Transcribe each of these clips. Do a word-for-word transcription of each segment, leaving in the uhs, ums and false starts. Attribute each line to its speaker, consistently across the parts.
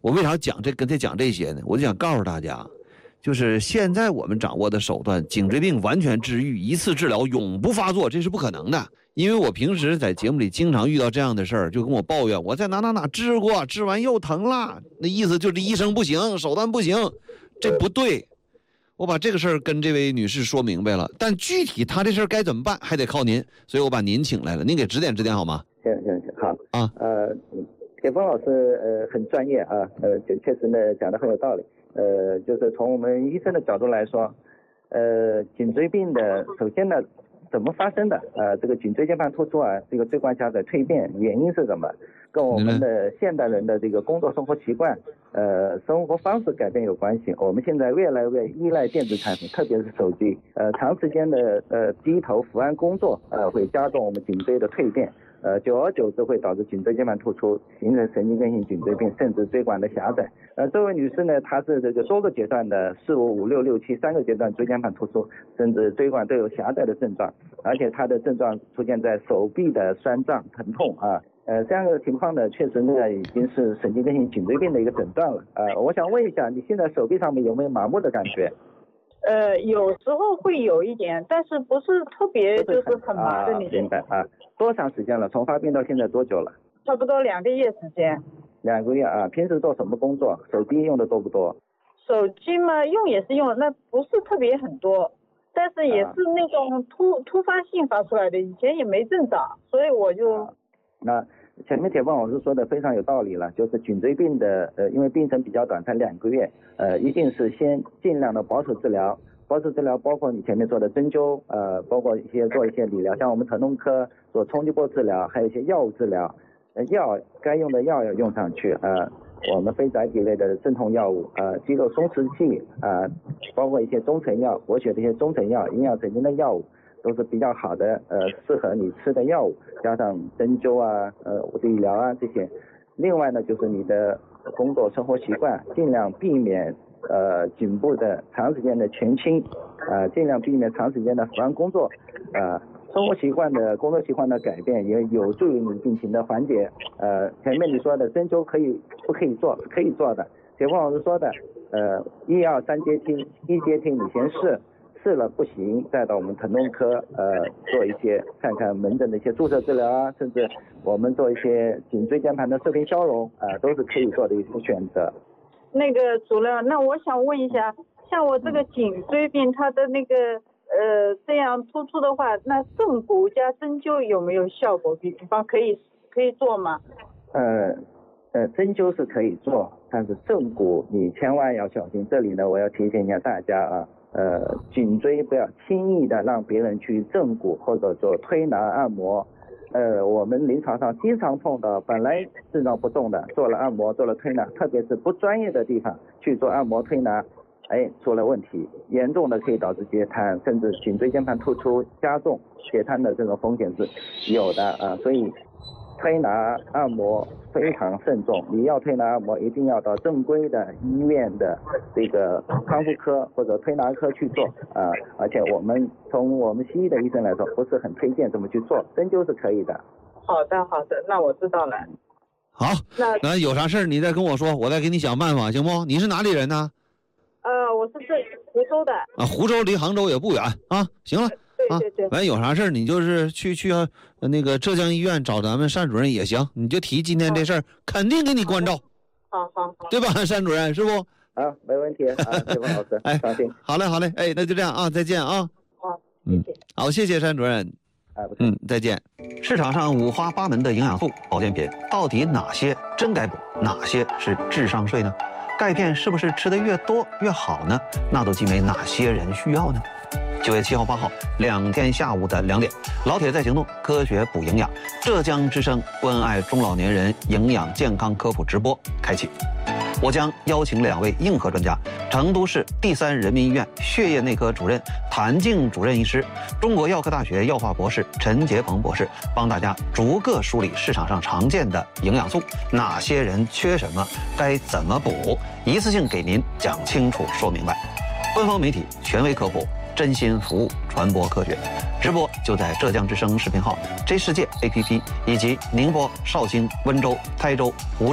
Speaker 1: 我为啥讲这跟他讲这些呢？我就想告诉大家，就是现在我们掌握的手段，颈椎病完全治愈，一次治疗永不发作，这是不可能的。因为我平时在节目里经常遇到这样的事儿，就跟我抱怨我在哪哪哪治过，治完又疼了，那意思就是医生不行，手段不行，这不对。我把这个事儿跟这位女士说明白了，但具体她这事儿该怎么办，还得靠您，所以我把您请来了，您给指点指点好吗？
Speaker 2: 行行行，好
Speaker 1: 啊。
Speaker 2: 呃，铁峰老师呃很专业啊，呃，就确实呢讲得很有道理。呃，就是从我们医生的角度来说，呃，颈椎病的首先呢。怎么发生的？呃，这个颈椎间盘突出啊，这个椎管狭窄蜕变原因是什么？跟我们的现代人的这个工作生活习惯、呃，生活方式改变有关系。我们现在越来越依赖电子产品，特别是手机，呃，长时间的呃低头伏案工作，呃，会加重我们颈椎的蜕变。呃，久而久之会导致颈椎间盘突出，形成神经根性颈椎病，甚至椎管的狭窄。呃，这位女士呢，她是这个多个阶段的四五五六六七三个阶段椎间盘突出，甚至椎管都有狭窄的症状，而且她的症状出现在手臂的酸胀疼痛啊。呃，这样的情况呢，确实呢已经是神经根性颈椎病的一个诊断了。呃，我想问一下，你现在手臂上面有没有麻木的感觉？
Speaker 3: 呃，有时候会有一点，但是不是特别就是很麻的那种。
Speaker 2: 明白啊。多长时间了？从发病到现在多久了？
Speaker 3: 差不多两个月时间。
Speaker 2: 两个月啊。平时做什么工作？手机用的多不多？
Speaker 3: 手机嘛，用也是用，那不是特别很多，但是也是那种突、啊、突发性发出来的，以前也没症状，所以我就。啊、
Speaker 2: 那前面铁棒老师说的非常有道理了，就是颈椎病的呃，因为病程比较短，才两个月，呃，一定是先尽量的保守治疗。保守治疗包括你前面做的针灸，呃，包括一些做一些理疗，像我们疼痛科做冲击波治疗，还有一些药物治疗，呃，药该用的药要用上去，呃，我们非甾体类的镇痛药物，呃，肌肉松弛剂，呃，包括一些中成药，活血的一些中成药，营养神经的药物，都是比较好的，呃，适合你吃的药物，加上针灸啊，呃，理疗啊这些。另外呢，就是你的工作生活习惯，尽量避免。呃，颈部的长时间的前倾，呃，尽量避免长时间的伏案工作，呃，生活习惯的工作习惯的改变也有助于你病情的缓解。呃，前面你说的针灸可以不可以做？可以做的。铁峰老师说的，呃，一二三阶梯，一阶梯你先试，试了不行，再到我们疼痛科呃做一些看看门诊的一些注射治疗啊，甚至我们做一些颈椎间盘的射频消融啊、呃，都是可以做的一些选择。
Speaker 3: 那个主任，那我想问一下，像我这个颈椎病，它的那个呃这样突出的话，那正骨加针灸有没有效果？比方可以可以做吗？
Speaker 2: 呃呃，针灸是可以做，但是正骨你千万要小心。这里呢，我要提醒一下大家啊，呃，颈椎不要轻易的让别人去正骨或者做推拿按摩。呃，我们临床上经常碰到本来症状不重的，做了按摩做了推拿，特别是不专业的地方去做按摩推拿，哎，出了问题，严重的可以导致截瘫，甚至颈椎间盘突出加重，截瘫的这种风险是有的啊。所以推拿按摩非常慎重，你要推拿按摩一定要到正规的医院的这个康复科或者推拿科去做啊。而且我们从我们西医的医生来说，不是很推荐这么去做，针灸是可以的。
Speaker 3: 好的好的，那我知道了。
Speaker 1: 好，那那有啥事儿你再跟我说，我再给你想办法，行不？你是哪里人呢？
Speaker 3: 呃，我是这湖州的。
Speaker 1: 啊，湖州离杭州也不远啊。行了。
Speaker 3: 对对对。
Speaker 1: 完、啊、有啥事儿你就是去去、啊、那个浙江医院找咱们单主任也行，你就提今天这事儿，肯定给你关照。
Speaker 3: 好好好。
Speaker 1: 对吧，单主任是不？
Speaker 2: 啊，没问题啊，谢峰老师。
Speaker 1: 哎，
Speaker 2: 放心。
Speaker 1: 好嘞好嘞，哎，那就这样啊，再见啊。
Speaker 3: 好，
Speaker 1: 嗯，好，谢谢单主任。嗯，再见。市场上五花八门的营养素保健品，到底哪些真该补，哪些是智商税呢？钙片是不是吃的越多越好呢？那都集美哪些人需要呢？九月七号、八号两天下午的两点，老铁在行动，科学补营养，浙江之声关爱中老年人营养健康科普直播开启。我将邀请两位硬核专家，成都市第三人民医院血液内科主任谭静主任医师，中国药科大学药化博士陈杰鹏博士，帮大家逐个梳理市场上常见的营养素，哪些人缺什么，该怎么补，一次性给您讲清楚说明白。官方媒体，权威科普，真心服务，传播科学。直播就在浙江之声视频号、J 世界 A P P 以及宁波、绍兴、温州、台州、湖州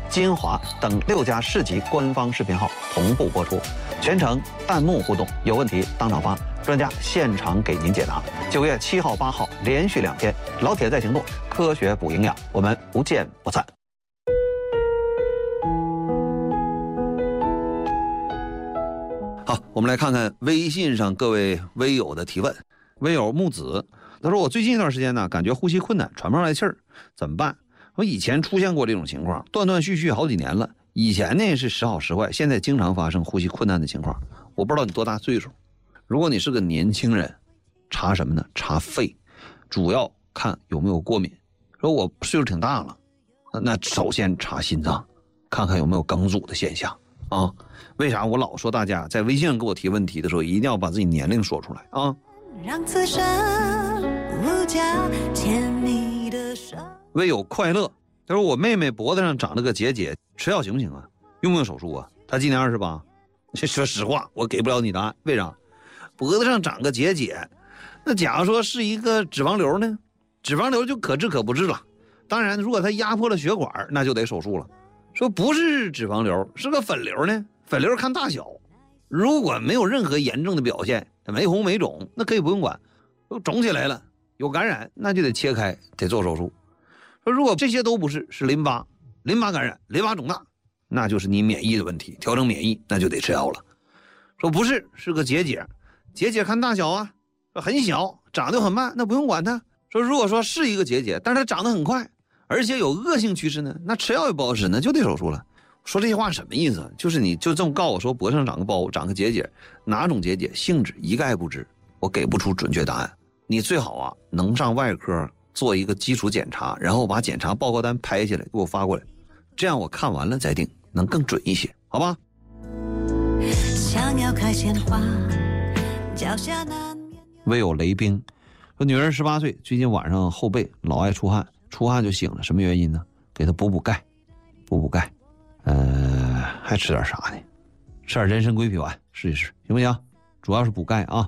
Speaker 1: 金华等六家市级官方视频号同步播出，全程弹幕互动，有问题当场发，专家现场给您解答。九月七号、八号连续两天，老铁在行动，科学补营养，我们不见不散。好，我们来看看微信上各位微友的提问。微友木子他说，我最近一段时间呢，感觉呼吸困难，喘不上来气儿，怎么办？我以前出现过这种情况，断断续续好几年了。以前呢是时好时坏，现在经常发生呼吸困难的情况。我不知道你多大岁数，如果你是个年轻人，查什么呢？查肺，主要看有没有过敏。说我岁数挺大了，那首先查心脏，看看有没有梗阻的现象啊。为啥我老说大家在微信上给我提问题的时候，一定要把自己年龄说出来啊？让此生无价，牵你的手。唯有快乐，他说我妹妹脖子上长了个结节，吃药行不行啊？用不用手术啊？她今年二十八。说实话，我给不了你答案。为啥？脖子上长个结节，那假如说是一个脂肪瘤呢？脂肪瘤就可治可不治了。当然，如果它压迫了血管，那就得手术了。说不是脂肪瘤，是个粉瘤呢？粉瘤看大小，如果没有任何严重的表现，没红没肿，那可以不用管。肿起来了，有感染，那就得切开，得做手术。说如果这些都不是，是淋巴，淋巴感染，淋巴肿大，那就是你免疫的问题，调整免疫，那就得吃药了。说不是，是个结节，结节看大小啊，很小，长得很慢，那不用管它。说如果说是一个结节，但是它长得很快，而且有恶性趋势呢，那吃药也不好使，那就得手术了。说这些话什么意思？就是你就这么告我说脖子上长个包，长个结节，哪种结节，性质一概不知，我给不出准确答案。你最好啊能上外科做一个基础检查，然后把检查报告单拍下来给我发过来，这样我看完了再定，能更准一些，好吧？想要开鲜花，脚下难免唯有雷兵说，女人十八岁，最近晚上后背老爱出汗，出汗就醒了，什么原因呢？给她补补钙，补补钙，呃，还吃点啥呢？吃点人参归脾丸，试一试，行不行？主要是补钙啊。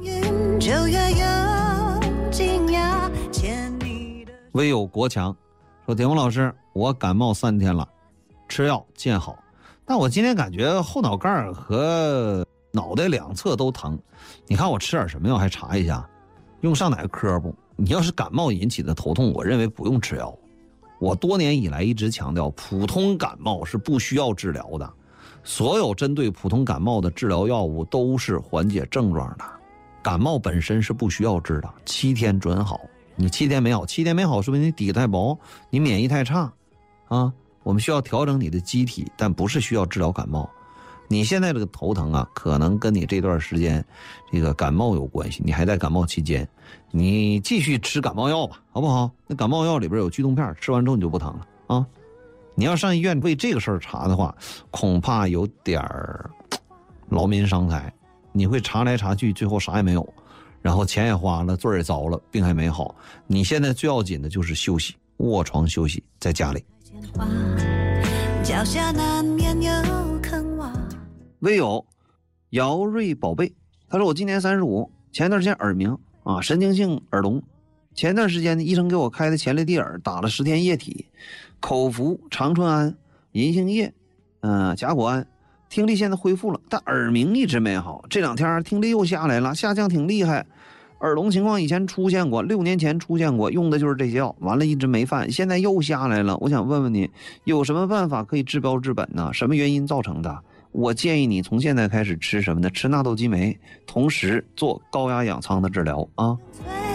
Speaker 1: 唯有国强说，铁峰老师，我感冒三天了，吃药见好，但我今天感觉后脑盖和脑袋两侧都疼，你看我吃点什么药？还查一下，用上哪个科不？你要是感冒引起的头痛，我认为不用吃药。我多年以来一直强调，普通感冒是不需要治疗的，所有针对普通感冒的治疗药物都是缓解症状的，感冒本身是不需要治的，七天准好。你七天没好，七天没好，说明你底太薄，你免疫太差啊。我们需要调整你的机体，但不是需要治疗感冒。你现在这个头疼啊，可能跟你这段时间这个感冒有关系，你还在感冒期间，你继续吃感冒药吧，好不好？那感冒药里边有剧痛片，吃完之后你就不疼了啊。你要上医院为这个事儿查的话，恐怕有点儿劳民伤财，你会查来查去，最后啥也没有，然后钱也花了，罪也遭了，病还没好。你现在最要紧的就是休息，卧床休息，在家里。脚下难免有坑洼。唯有姚瑞宝贝，他说我今年三十五，前段时间耳鸣啊，神经性耳聋。前段时间医生给我开的前列地尔，打了十天液体，口服长春安、银杏叶、嗯、呃、甲果胺，听力现在恢复了，但耳鸣一直没好。这两天听力又下来了，下降挺厉害。耳聋情况以前出现过，六年前出现过，用的就是这些药，完了一直没犯，现在又下来了。我想问问你，有什么办法可以治标治本呢？什么原因造成的？我建议你从现在开始吃什么呢？吃纳豆激酶，同时做高压氧舱的治疗啊。